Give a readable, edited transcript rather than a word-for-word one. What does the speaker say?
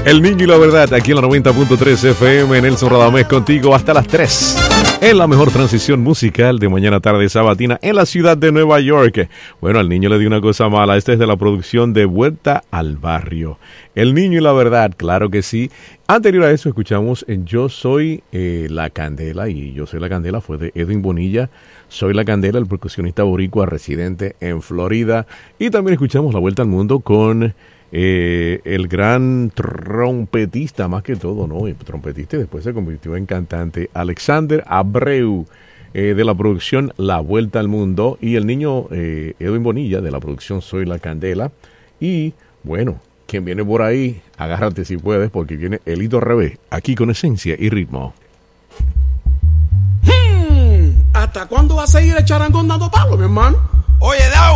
El Niño y la Verdad, aquí en la 90.3 FM, Nelson Radamés contigo hasta las 3. En la mejor transición musical de mañana, tarde, sabatina en la ciudad de Nueva York. Bueno, al niño le di una cosa mala. Esta es de la producción de Vuelta al Barrio. El Niño y la Verdad, claro que sí. Anterior a eso escuchamos en Yo Soy la Candela, y Yo Soy la Candela fue de Edwin Bonilla. Soy la Candela, el percusionista boricua residente en Florida. Y también escuchamos La Vuelta al Mundo con el gran trompetista, más que todo, ¿no? El trompetista, y después se convirtió en cantante, Alexander Abreu, de la producción La Vuelta al Mundo, y el niño Edwin Bonilla, de la producción Soy la Candela. Y bueno, quien viene por ahí, agárrate si puedes, porque viene Elito Revés, aquí con esencia y ritmo. ¿Hasta cuándo va a seguir el charangón dando palo, mi hermano? Oye, Dao.